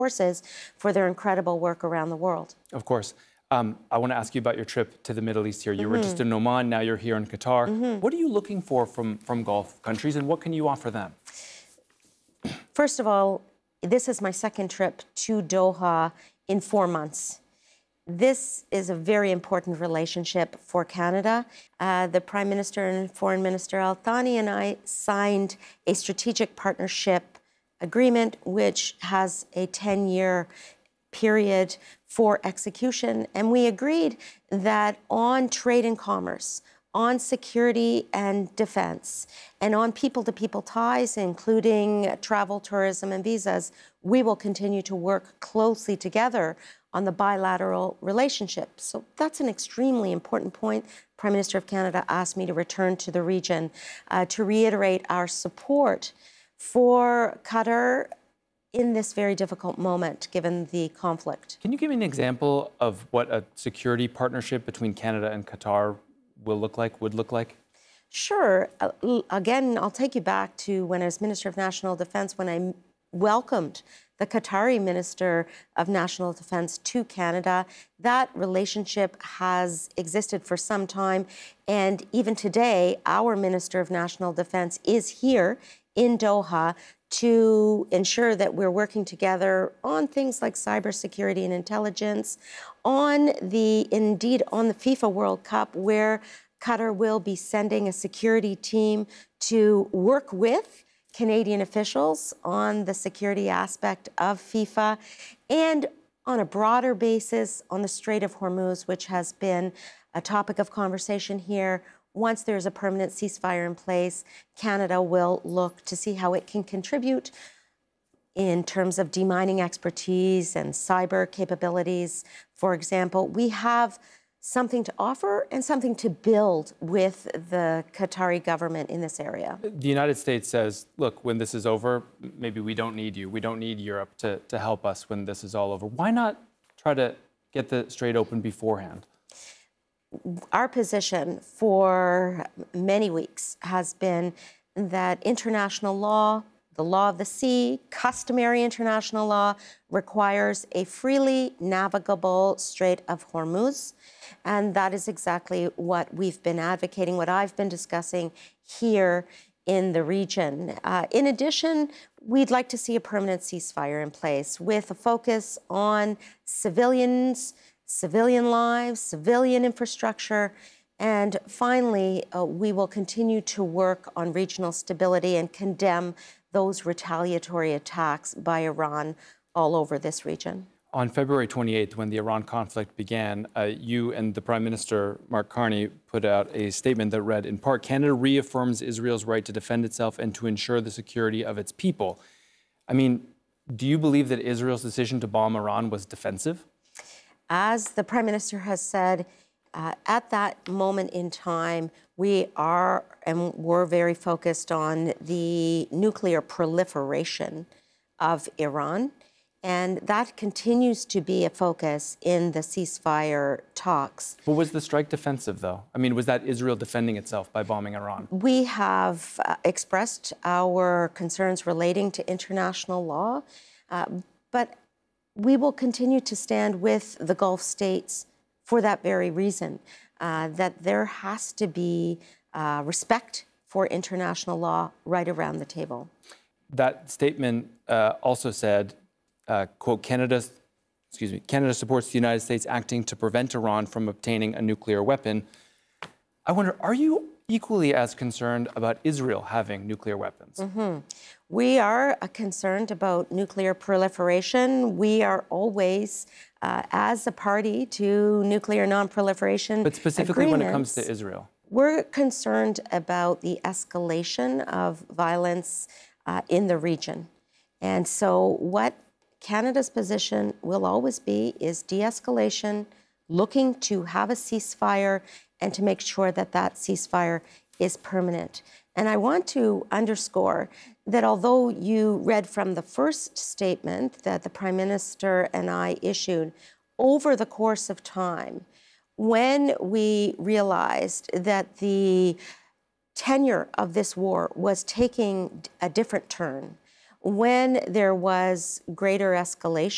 Forces for their incredible work around the world. Of course. I want to ask you about your trip to the Middle East here. You were just in Oman, now you're here in Qatar. What are you looking for from Gulf countries, and what can you offer them? First of all, this is my second trip to Doha in 4 months. This is a very important relationship for Canada. The Prime Minister and Foreign Minister Al Thani and I signed a strategic partnership agreement which has a 10-year period for execution. And we agreed that on trade and commerce, on security and defense, and on people-to-people ties, including travel, tourism, and visas, we will continue to work closely together on the bilateral relationship. So that's an extremely important point. Prime Minister of Canada asked me to return to the region to reiterate our support for Qatar in this very difficult moment, given the conflict. Can you give me an example of what a security partnership between Canada and Qatar would look like? Sure. Again, I'll take you back to when I was Minister of National Defense, when I welcomed the Qatari Minister of National Defense to Canada. That relationship has existed for some time. And even today, our Minister of National Defense is here in Doha to ensure that we're working together on things like cybersecurity and intelligence, indeed on the FIFA World Cup, where Qatar will be sending a security team to work with Canadian officials on the security aspect of FIFA, and on a broader basis on the Strait of Hormuz, which has been a topic of conversation here. Once there's a permanent ceasefire in place, Canada will look to see how it can contribute in terms of demining expertise and cyber capabilities. For example, we have something to offer and something to build with the Qatari government in this area. The United States says, look, when this is over, maybe we don't need you. We don't need Europe to help us when this is all over. Why not try to get the strait open beforehand? Our position for many weeks has been that international law, the law of the sea, customary international law, requires a freely navigable Strait of Hormuz. And that is exactly what we've been advocating, what I've been discussing here in the region. In addition, we'd like to see a permanent ceasefire in place with a focus on civilians, civilian lives, civilian infrastructure, and finally, we will continue to work on regional stability and condemn those retaliatory attacks by Iran all over this region. On February 28th, when the Iran conflict began, you and the Prime Minister, Mark Carney, put out a statement that read, in part, Canada reaffirms Israel's right to defend itself and to ensure the security of its people. I mean, do you believe that Israel's decision to bomb Iran was defensive? As the Prime Minister has said, at that moment in time, we are and were very focused on the nuclear proliferation of Iran. And that continues to be a focus in the ceasefire talks. But was the strike defensive, though? I mean, was that Israel defending itself by bombing Iran? We have expressed our concerns relating to international law, but we will continue to stand with the Gulf states for that very reason, that there has to be respect for international law right around the table. That statement also said, quote, Canada supports the United States acting to prevent Iran from obtaining a nuclear weapon. I wonder, are you equally as concerned about Israel having nuclear weapons? We are concerned about nuclear proliferation. We are always, as a party to nuclear non-proliferation But specifically when it comes to Israel? We're concerned about the escalation of violence in the region. And so what Canada's position will always be is de-escalation, looking to have a ceasefire and to make sure that that ceasefire is permanent. And I want to underscore that although you read from the first statement that the Prime Minister and I issued, over the course of time, when we realized that the tenure of this war was taking a different turn, when there was greater escalation,